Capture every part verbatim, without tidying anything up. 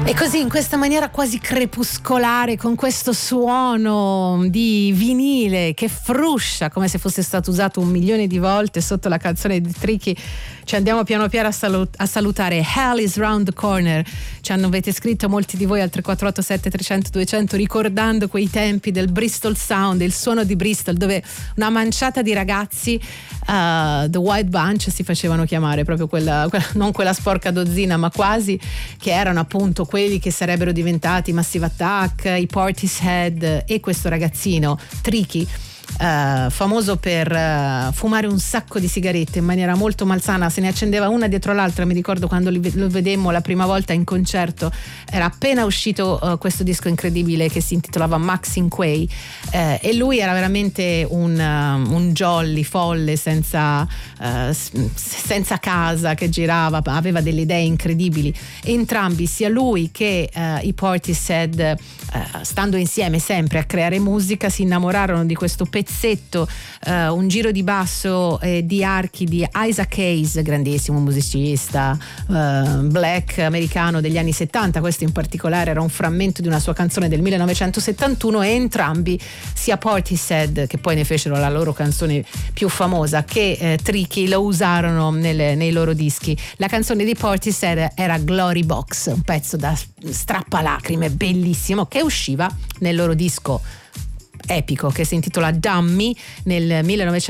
E così, in questa maniera quasi crepuscolare, con questo suono di vinile che fruscia come se fosse stato usato un milione di volte sotto la canzone di Tricky, ci andiamo piano piano a, salut- a salutare Hell is Round the Corner. Ci hanno avete scritto molti di voi al tre quattro otto sette trecento duecento ricordando quei tempi del Bristol Sound, il suono di Bristol, dove una manciata di ragazzi, uh, The White Bunch si facevano chiamare, proprio quella, quella, non quella sporca dozzina ma quasi, che erano appunto quelli che sarebbero diventati Massive Attack, i Portishead, e questo ragazzino Tricky, Uh, famoso per uh, fumare un sacco di sigarette in maniera molto malsana, se ne accendeva una dietro l'altra. Mi ricordo quando li, lo vedemmo la prima volta in concerto, era appena uscito uh, questo disco incredibile che si intitolava Maxine Quay, uh, e lui era veramente un, uh, un jolly folle senza, uh, senza casa, che girava, aveva delle idee incredibili. Entrambi, sia lui che uh, i Portishead, uh, stando insieme sempre a creare musica, si innamorarono di questo pezzetto, uh, un giro di basso e eh, di archi di Isaac Hayes, grandissimo musicista uh, black americano degli anni settanta. Questo in particolare era un frammento di una sua canzone del millenovecentosettantuno, e entrambi, sia Portishead, che poi ne fecero la loro canzone più famosa, che eh, Tricky, lo usarono nelle, nei loro dischi. La canzone di Portishead era Glory Box, un pezzo da strappalacrime bellissimo che usciva nel loro disco epico che si intitola Dummy nel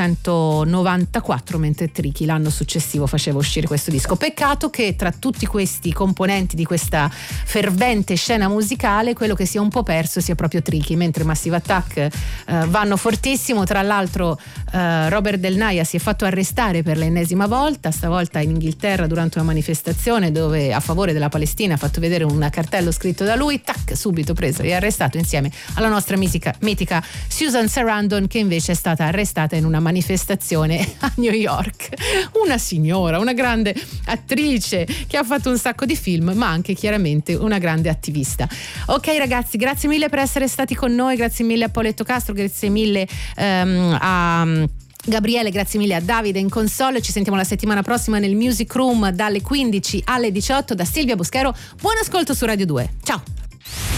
millenovecentonovantaquattro, mentre Tricky l'anno successivo faceva uscire questo disco. Peccato che tra tutti questi componenti di questa fervente scena musicale quello che si è un po' perso sia proprio Tricky, mentre Massive Attack eh, vanno fortissimo. Tra l'altro eh, Robert Del Naja si è fatto arrestare per l'ennesima volta, stavolta in Inghilterra durante una manifestazione dove a favore della Palestina ha fatto vedere un cartello scritto da lui, tac, subito preso e arrestato insieme alla nostra mitica, mitica Susan Sarandon, che invece è stata arrestata in una manifestazione a New York. Una signora, una grande attrice che ha fatto un sacco di film, ma anche chiaramente una grande attivista. Ok ragazzi, grazie mille per essere stati con noi, grazie mille a Pauletto Castro, grazie mille um, a Gabriele, grazie mille a Davide in console. Ci sentiamo la settimana prossima nel Music Room dalle quindici alle diciotto. Da Silvia Boschero, buon ascolto su Radio due. Ciao.